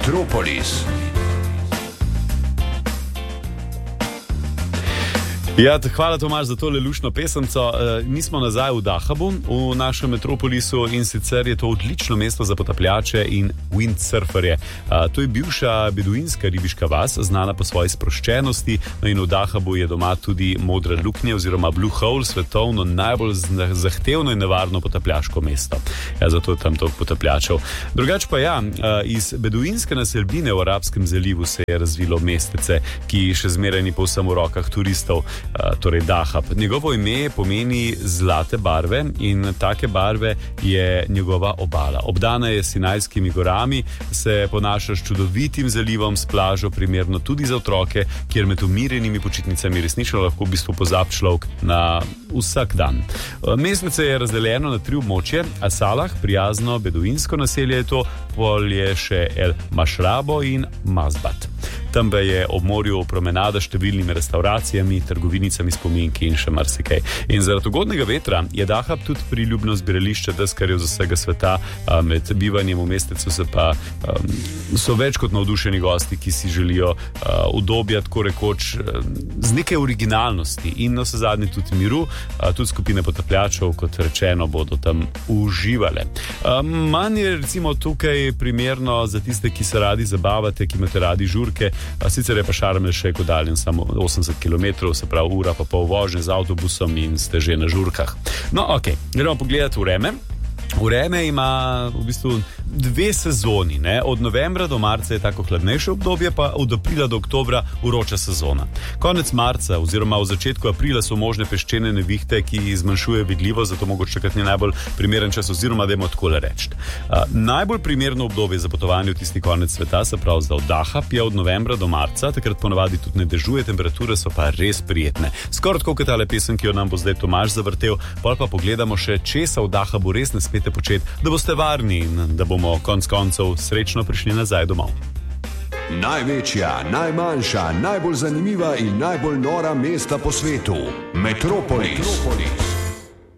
Metropolis. Ja, hvala Tomaž za tole luštno pesemco. Mi smo nazaj v Dahabu, v našem metropolisu, in sicer je to odlično mesto za potapljače in windsurferje. To je bivša beduinska ribiška vas, znana po svoji sproščenosti, in v Dahabu je doma tudi Modra luknja oziroma Blue Hole, svetovno najbolj zahtevno in nevarno potapljaško mesto. Ja, zato je tam toliko potapljačev. Drugače pa ja, iz beduinske naselbine v Arabskem zalivu se je razvilo mestece, ki še zmeraj ni povsem v rokah turistov. Torej Dahab. Njegovo ime pomeni zlate barve in take barve je njegova obala. Obdana je Sinajskimi gorami, se ponaša s čudovitim zalivom, s plažo, primerno tudi za otroke, kjer med umirjenimi počitnicami resnično lahko v bistvu pozabi človek na vsak dan. Mestece je razdeljeno na 3 območje. Asalah, prijazno beduinsko naselje je to, polje še El Mashrabo in Mazbat. Tam je ob morju promenada s številnimi restauracijami, trgovinicami, spominki in še marsikaj. In zaradi ugodnega vetra je Dahab tudi priljubno zbirališče deskarjev z vsega sveta. Med bivanjem v mestecu se pa so več kot navdušeni gosti, ki si želijo udobja, tako rekoč, z neke originalnosti in na vsezadnje tudi miru. Tudi skupine potapljačev, kot rečeno, bodo tam uživale. Manj je recimo tukaj primerno za tiste, ki se radi zabavate, ki imate radi žurke. Sicer je pa Šarm el Šejk oddaljen samo 80 km, se pravi ura pa pol vožnje z avtobusom in ste že na žurkah. No, ok, gremo pogledati vreme. Vreme ima v bistvu 2 sezoni, ne? Od novembra do marca je tako hladnejše obdobje, pa od aprila do oktobra vroča sezona. Konec marca oziroma v začetku aprila so možne peščene nevihte, ki zmanjšuje vidljivost, zato mogoče čakati ni najbolj primeren čas, oziroma dajmo takole reči. Najbolj primerno obdobje za potovanje v tisti konec sveta, se pravi za Dahab, je od novembra do marca, takrat ponavadi tudi ne dežuje, temperature so pa res prijetne. Skoraj tako kot tale pesem, ki jo nam bo zdaj Tomaž zavrtel, pol pa pogledamo še, česa v Dahabu res ne spete početi, da boste varni in da bomo konc koncev srečno prišli nazaj domov. Največja, najmanjša, najbolj zanimiva in najbolj nora mesta po svetu. Metropolis.